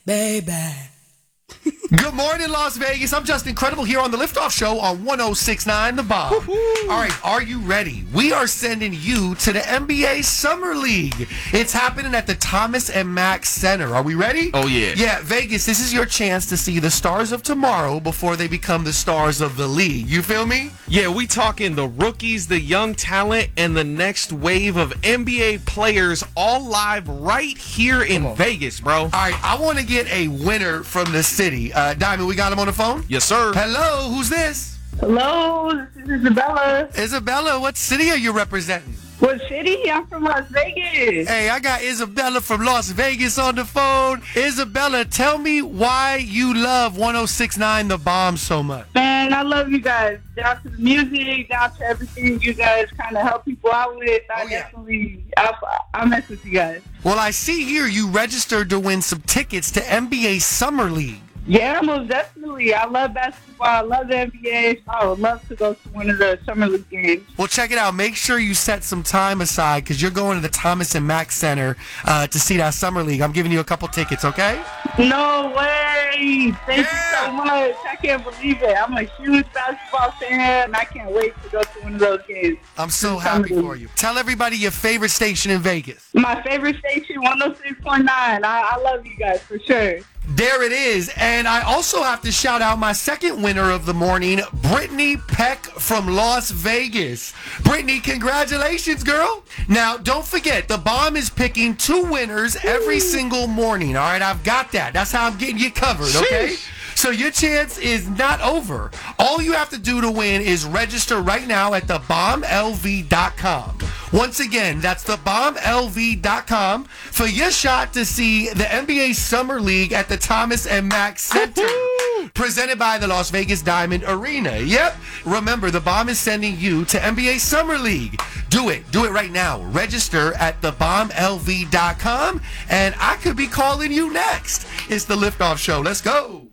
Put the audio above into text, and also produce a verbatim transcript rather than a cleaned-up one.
Baby. Good morning, Las Vegas. I'm Justin Credible here on the Liftoff Show on one oh six point nine The Bomb. Woo-hoo. All right, are you ready? We are sending you to the N B A Summer League. It's happening at the Thomas and Mack Center. Are we ready? Oh, yeah. Yeah, Vegas, this is your chance to see the stars of tomorrow before they become the stars of the league. You feel me? Yeah, we talking the rookies, the young talent, and the next wave of N B A players all live right here in Vegas, bro. All right, I want to get a winner from the city. Uh, Diamond, we got him on the phone? Yes, sir. Hello, who's this? Hello, this is Isabella. Isabella, what city are you representing? What city? I'm from Las Vegas. Hey, I got Isabella from Las Vegas on the phone. Isabella, tell me why you love one oh six point nine The Bomb so much. Man, I love you guys. Down to the music, down to everything you guys kind of help people out with. I Oh, yeah. definitely, I, I mess with you guys. Well, I see here you registered to win some tickets to N B A Summer League. Yeah, most definitely. I love basketball. I love the N B A. So I would love to go to one of the Summer League games. Well, check it out. Make sure you set some time aside because you're going to the Thomas and Mack Center uh, to see that Summer League. I'm giving you a couple tickets, okay? No way. Thank Yeah. you so much. I can't believe it. I'm a huge basketball fan, and I can't wait to go to one of those games. I'm so Summer happy League. for you. Tell everybody your favorite station in Vegas. My favorite station, one oh six point nine. I, I love you guys for sure. There it is. And I also have to shout out my second winner of the morning, Brittany Peck from Las Vegas. Brittany, congratulations, girl. Now, don't forget, the Bomb is picking two winners every single morning. All right, I've got that. That's how I'm getting you covered, okay? Sheesh. So your chance is not over. All you have to do to win is register right now at the bomb L V dot com. Once again, that's the bomb L V dot com for your shot to see the N B A Summer League at the Thomas and Mack Center. Presented by the Las Vegas Diamond Arena. Yep. Remember, the Bomb is sending you to N B A Summer League. Do it. Do it right now. Register at the bomb L V dot com, and I could be calling you next. It's the Liftoff Show. Let's go.